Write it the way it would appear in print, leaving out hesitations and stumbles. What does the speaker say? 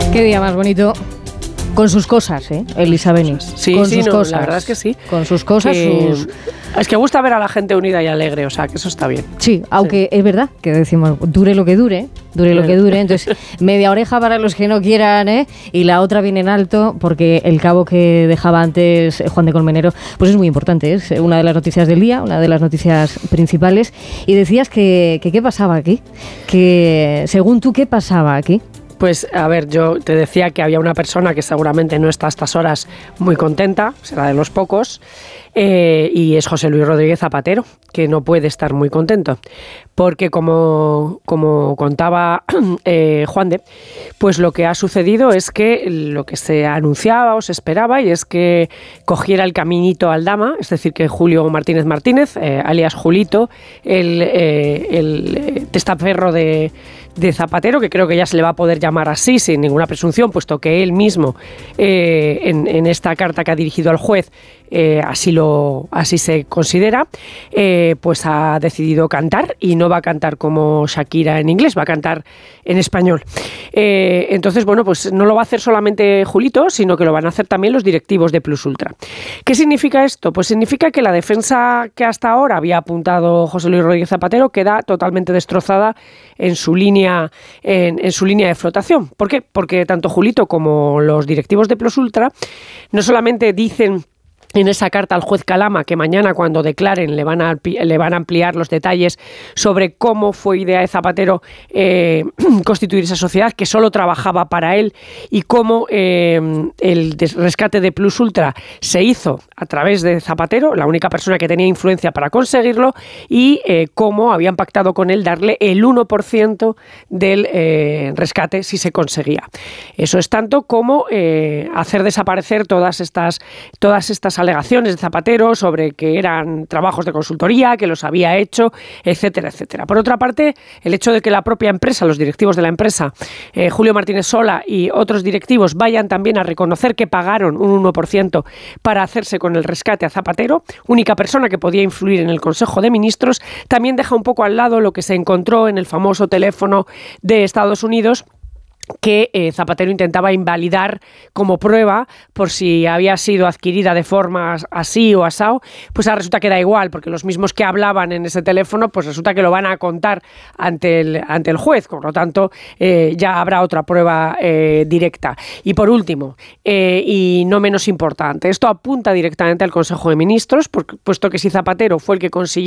Qué día más bonito. Con sus cosas, Elisa Beniz. Sí, con sí, sus no, cosas. la verdad es que sí. Con sus cosas, Es que gusta ver a la gente unida y alegre, o sea, que eso está bien. Sí, aunque es verdad que decimos, dure lo que dure, entonces media oreja para los que no quieran, y la otra viene en alto, porque el cabo que dejaba antes Juan de Colmenero, pues es muy importante, es una de las noticias del día, una de las noticias principales, y decías que ¿qué pasaba aquí? Que según tú, ¿qué pasaba aquí? Pues, a ver, yo te decía que había una persona que seguramente no está a estas horas muy contenta, será de los pocos, y es José Luis Rodríguez Zapatero, que no puede estar muy contento, porque como contaba Juan de, pues lo que ha sucedido es que lo que se anunciaba o se esperaba, y es que cogiera el caminito Aldama, es decir, que Julio Martínez Martínez, alias Julito, el testaferro de Zapatero, que creo que ya se le va a poder llamar así sin ninguna presunción, puesto que él mismo en esta carta que ha dirigido al juez así se considera, pues ha decidido cantar, y no va a cantar como Shakira en inglés, va a cantar en español. Entonces, bueno, pues no lo va a hacer solamente Julito, sino que lo van a hacer también los directivos de Plus Ultra. ¿Qué significa esto? Pues significa que la defensa que hasta ahora había apuntado José Luis Rodríguez Zapatero queda totalmente destrozada en su línea de flotación. ¿Por qué? Porque tanto Julito como los directivos de Plus Ultra no solamente dicen en esa carta al juez Calama que mañana, cuando declaren, le van a ampliar los detalles sobre cómo fue idea de Zapatero constituir esa sociedad, que solo trabajaba para él, y cómo el rescate de Plus Ultra se hizo a través de Zapatero, la única persona que tenía influencia para conseguirlo, y cómo habían pactado con él darle el 1% del rescate si se conseguía. Eso es tanto como hacer desaparecer todas estas alegaciones de Zapatero sobre que eran trabajos de consultoría, que los había hecho, etcétera, etcétera. Por otra parte, el hecho de que la propia empresa, los directivos de la empresa, Julio Martínez Sola y otros directivos, vayan también a reconocer que pagaron un 1% para hacerse con el rescate a Zapatero, única persona que podía influir en el Consejo de Ministros, también deja un poco al lado lo que se encontró en el famoso teléfono de Estados Unidos, que Zapatero intentaba invalidar como prueba por si había sido adquirida de forma así o asao, pues ahora resulta que da igual, porque los mismos que hablaban en ese teléfono, pues resulta que lo van a contar ante el juez, por lo tanto ya habrá otra prueba directa. Y por último, y no menos importante, esto apunta directamente al Consejo de Ministros, puesto que si Zapatero fue el que consiguió